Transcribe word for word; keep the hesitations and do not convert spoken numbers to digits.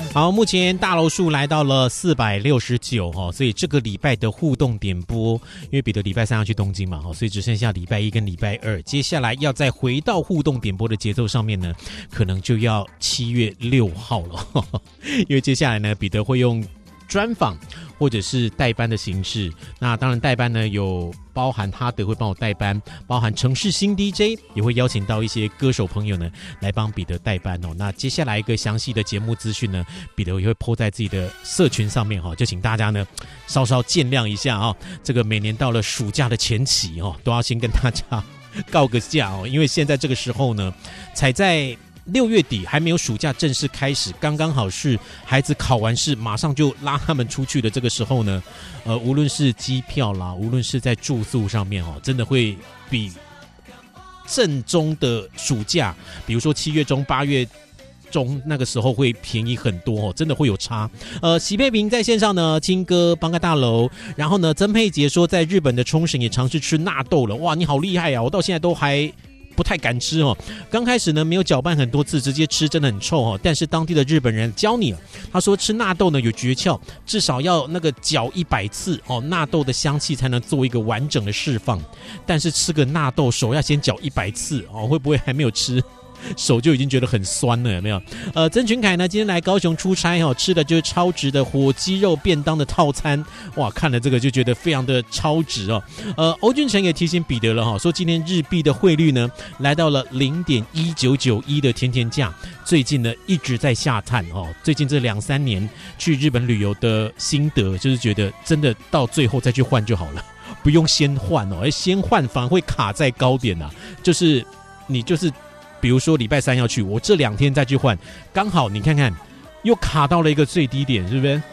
好，目前大楼数来到了四百六十九哈，所以这个礼拜的互动点播，因为彼得礼拜三要去东京嘛，所以只剩下礼拜一跟礼拜二，接下来要再回到互动点播的节奏上面呢，可能就要七月六号了呵呵，因为接下来呢，彼得会用专访或者是代班的形式，那当然代班呢有包含哈德会帮我代班，包含城市新 D J 也会邀请到一些歌手朋友呢来帮彼得代班哦。那接下来一个详细的节目资讯呢，彼得也会 po 在自己的社群上面哈，就请大家呢稍稍见谅一下啊。这个每年到了暑假的前期哦，都要先跟大家告个假哦，因为现在这个时候呢，才在六月底还没有暑假正式开始，刚刚好是孩子考完试马上就拉他们出去的这个时候呢，呃，无论是机票啦，无论是在住宿上面哦，真的会比正中的暑假，比如说七月中、八月中那个时候会便宜很多哦，真的会有差。呃，喜佩平在线上呢，青哥帮个大楼，然后呢，曾佩杰说在日本的冲绳也尝试吃纳豆了，哇，你好厉害啊！我到现在都还不太敢吃哦，刚开始呢没有搅拌很多次，直接吃真的很臭哦。但是当地的日本人教你了，他说吃纳豆呢有诀窍，至少要那个搅一百次哦，纳豆的香气才能做一个完整的释放。但是吃个纳豆手要先搅一百次哦，会不会还没有吃？手就已经觉得很酸了，有没有？呃，曾群凯呢，今天来高雄出差哦，吃的就是超值的火鸡肉便当的套餐，哇，看了这个就觉得非常的超值哦。呃，欧俊成也提醒彼得了哈、哦，说今天日币的汇率呢来到了零点一九九一的甜甜价，最近呢一直在下探哦。最近这两三年去日本旅游的心得，就是觉得真的到最后再去换就好了，不用先换哦，而先换反而会卡在高点啊，就是你就是。比如说礼拜三要去，我这两天再去换，刚好你看看，又卡到了一个最低点，是不是？